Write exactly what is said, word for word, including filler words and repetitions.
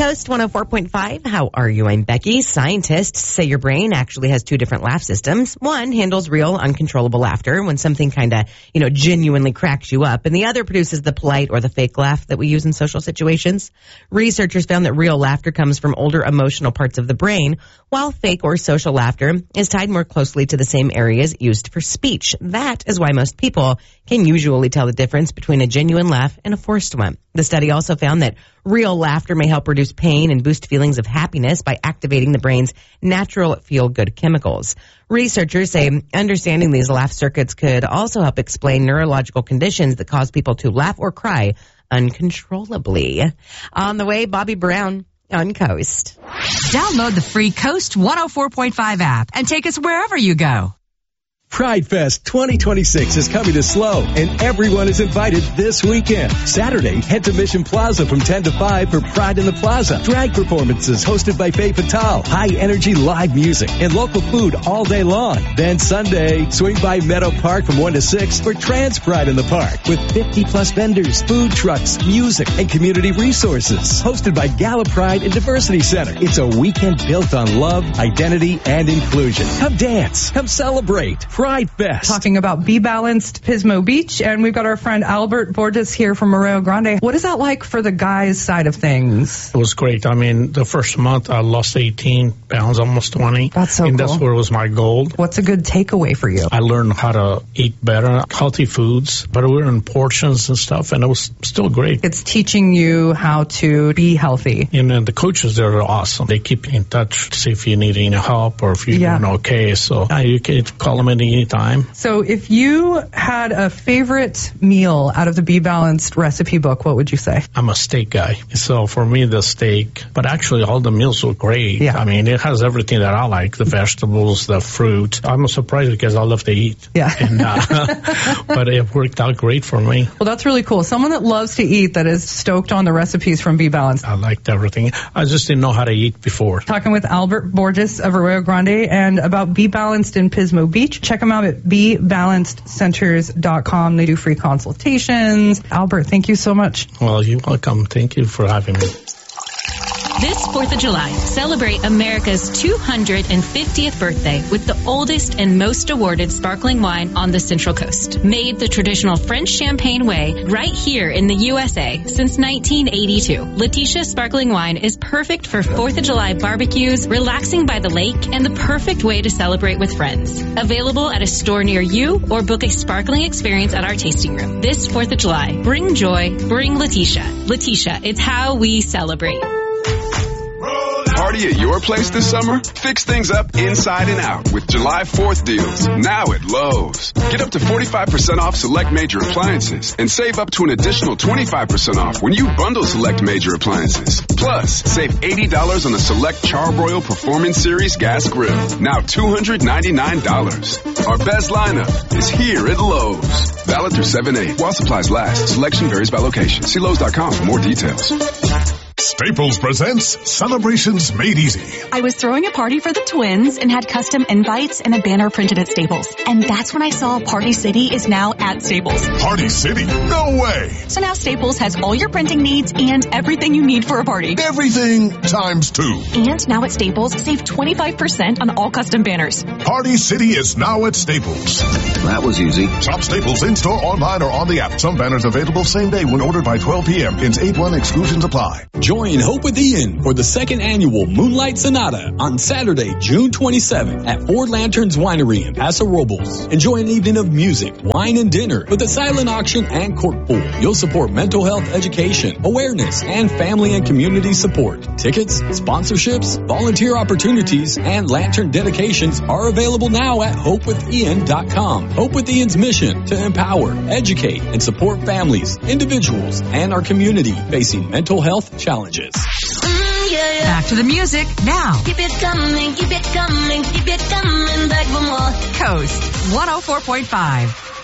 Coast one oh four point five. How are you? I'm Becky. Scientists say your brain actually has two different laugh systems. One handles real, uncontrollable laughter when something kind of, you know, genuinely cracks you up. And the other produces the polite or the fake laugh that we use in social situations. Researchers found that real laughter comes from older emotional parts of the brain, while fake or social laughter is tied more closely to the same areas used for speech. That is why most people can usually tell the difference between a genuine laugh and a forced one. The study also found that real laughter may help reduce pain and boost feelings of happiness by activating the brain's natural feel-good chemicals. Researchers say understanding these laugh circuits could also help explain neurological conditions that cause people to laugh or cry uncontrollably. On the way, Bobby Brown on Coast. Download the free Coast one oh four point five app and take us wherever you go. Pride Fest twenty twenty-six is coming to SLO, and everyone is invited this weekend. Saturday, head to Mission Plaza from ten to five for Pride in the Plaza. Drag performances hosted by Faye Fatale, high-energy live music, and local food all day long. Then Sunday, swing by Meadow Park from one to six for Trans Pride in the Park with fifty-plus vendors, food trucks, music, and community resources. Hosted by Gala Pride and Diversity Center. It's a weekend built on love, identity, and inclusion. Come dance. Come celebrate. Pride Fest. Talking about Be Balanced Pismo Beach, and we've got our friend Albert Borges here from Arroyo Grande. What is that like for the guys' side of things? It was great. I mean, the first month I lost eighteen pounds, almost twenty. That's so and cool. that's where was my goal. What's a good takeaway for you? I learned how to eat better, healthy foods, but we were in portions and stuff, and it was still great. It's teaching you how to be healthy. And then the coaches there are awesome. They keep in touch to see if you need any help or if you're Yeah. doing okay. So uh, you can call them at any time. So if you had a favorite meal out of the Be Balanced recipe book, what would you say? I'm a steak guy. So for me, the steak, but actually all the meals were great. Yeah. I mean, it has everything that I like, the vegetables, the fruit. I'm surprised because I love to eat. Yeah. And, uh, but it worked out great for me. Well, that's really cool. Someone that loves to eat, that is stoked on the recipes from Be Balanced. I liked everything. I just didn't know how to eat before. Talking with Albert Borges of Arroyo Grande and about Be Balanced in Pismo Beach. Check them out at be balanced centers dot com. They do free consultations. Albert, thank you so much. Well, you're welcome. Thank you for having me. This fourth of July, celebrate America's two hundred fiftieth birthday with the oldest and most awarded sparkling wine on the Central Coast. Made the traditional French champagne way right here in the U S A since nineteen eighty-two. Letitia Sparkling Wine is perfect for fourth of July barbecues, relaxing by the lake, and the perfect way to celebrate with friends. Available at a store near you or book a sparkling experience at our tasting room. This fourth of July, bring joy, bring Letitia. Letitia, it's how we celebrate. Party at your place this summer? Fix things up inside and out with July fourth deals. Now at Lowe's. Get up to forty-five percent off select major appliances and save up to an additional twenty-five percent off when you bundle select major appliances. Plus, save eighty dollars on the select Charbroil Performance Series gas grill. Now two hundred ninety-nine dollars. Our best lineup is here at Lowe's. Valid through seven eight. While supplies last. Selection varies by location. See Lowe's dot com for more details. Staples presents Celebrations Made Easy. I was throwing a party for the twins and had custom invites and a banner printed at Staples. And that's when I saw Party City is now at Staples. Party City? No way! So now Staples has all your printing needs and everything you need for a party. Everything times two. And now at Staples, save twenty-five percent on all custom banners. Party City is now at Staples. That was easy. Shop Staples in-store, online, or on the app. Some banners available same day when ordered by twelve p.m. Pins eight one exclusions apply. Join Hope with Ian for the second annual Moonlight Sonata on Saturday, June twenty-seventh at Four Lanterns Winery in Paso Robles. Enjoy an evening of music, wine, and dinner with a silent auction and cork pool. You'll support mental health education, awareness, and family and community support. Tickets, sponsorships, volunteer opportunities, and lantern dedications are available now at hope with ian dot com. Hope with Ian's mission to empower, educate, and support families, individuals, and our community facing mental health challenges. Mm, yeah, yeah. Back to the music now. Keep it coming, keep it coming, keep it coming back for more. Coast one oh four point five.